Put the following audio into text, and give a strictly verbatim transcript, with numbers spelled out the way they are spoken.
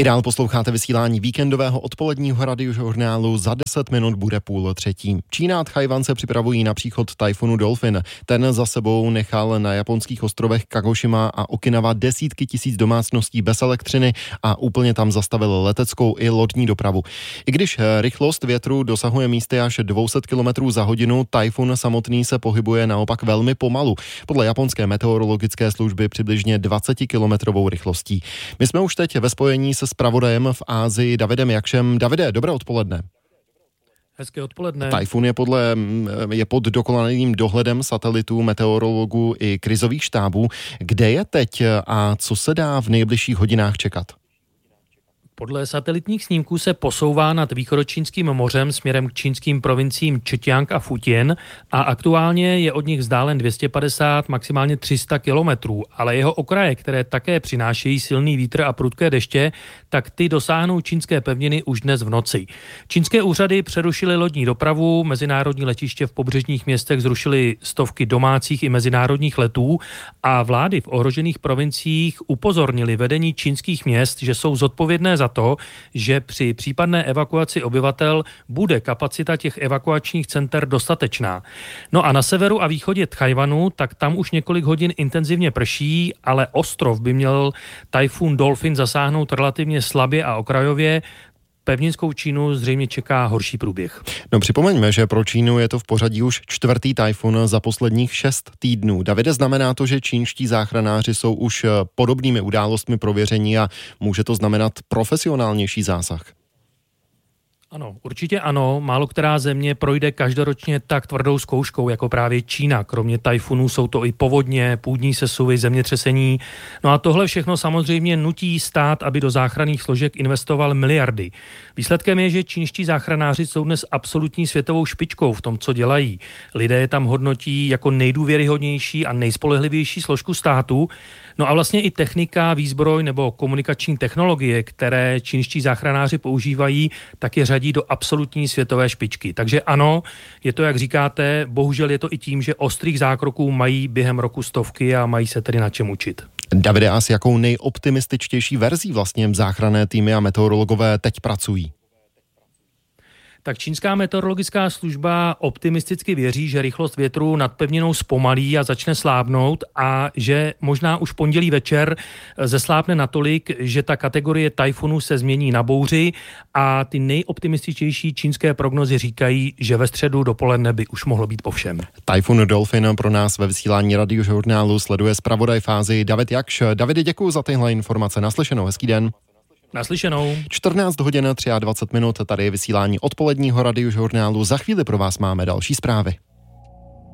I dál posloucháte vysílání víkendového odpoledního radiožurnálu. Za deset minut bude půl třetí. Čína a Tchaj-wan se připravují na příchod tajfunu Dolphin. Ten za sebou nechal na japonských ostrovech Kagošima a Okinawa desítky tisíc domácností bez elektřiny a úplně tam zastavil leteckou i lodní dopravu. I když rychlost větru dosahuje místy až dvě stě kilometrů za hodinu, tajfun samotný se pohybuje naopak velmi pomalu. Podle japonské meteorologické služby přibližně dvacetikilometrovou rychlostí. My jsme už teď ve spojení se zpravodajem v Asii Davidem Jakšem. Davide, dobré odpoledne. Hezké odpoledne. Tajfun je, podle, je pod dokonalým dohledem satelitů, meteorologů i krizových štábů. Kde je teď a co se dá v nejbližších hodinách čekat? Podle satelitních snímků se posouvá nad východočínským mořem směrem k čínským provinciím Zhejiang a Fujian a aktuálně je od nich vzdálen dvě stě padesát, maximálně tři sta kilometrů, ale jeho okraje, které také přinášejí silný vítr a prudké deště, tak ty dosáhnou čínské pevniny už dnes v noci. Čínské úřady přerušily lodní dopravu, mezinárodní letiště v pobřežních městech zrušily stovky domácích i mezinárodních letů a vlády v ohrožených provinciích upozornily vedení čínských měst, že jsou zodpovědné za to, že při případné evakuaci obyvatel bude kapacita těch evakuačních center dostatečná. No a na severu a východě Tchaj-wanu, tak tam už několik hodin intenzivně prší, ale ostrov by měl tajfun Dolphin zasáhnout relativně slabě a okrajově. Pevninskou Čínu zřejmě čeká horší průběh. No připomeňme, že pro Čínu je to v pořadí už čtvrtý tajfun za posledních šest týdnů. Davide, znamená to, že čínští záchranáři jsou už podobnými událostmi prověření a může to znamenat profesionálnější zásah? Ano, určitě ano. Málo která země projde každoročně tak tvrdou zkouškou jako právě Čína. Kromě tajfunů jsou to i povodně, půdní sesuvy, zemětřesení. No a tohle všechno samozřejmě nutí stát, aby do záchranných složek investoval miliardy. Výsledkem je, že čínští záchranáři jsou dnes absolutní světovou špičkou v tom, co dělají. Lidé je tam hodnotí jako nejdůvěryhodnější a nejspolehlivější složku státu. No a vlastně i technika, výzbroj nebo komunikační technologie, které čínští záchranáři používají, tak je řadí do absolutní světové špičky. Takže ano, je to, jak říkáte, bohužel je to i tím, že ostrých zákroků mají během roku stovky a mají se tedy na čem učit. Davide, a s jakou nejoptimističtější verzí vlastně záchranné týmy a meteorologové teď pracují? Tak čínská meteorologická služba optimisticky věří, že rychlost větru nad pevninou zpomalí a začne slábnout a že možná už pondělí večer zeslábne natolik, že ta kategorie tajfunu se změní na bouři a ty nejoptimističtější čínské prognozy říkají, že ve středu dopoledne by už mohlo být po všem. Tajfun Dolphin pro nás ve vysílání radiožurnálu sleduje zpravodaj v Asii David Jakš. Davide, děkuji za tyhle informace. Naslyšenou, hezký den. Naslyšenou. čtrnáct hodin dvacet tři minut, tady je vysílání odpoledního radiožurnálu. Za chvíli pro vás máme další zprávy.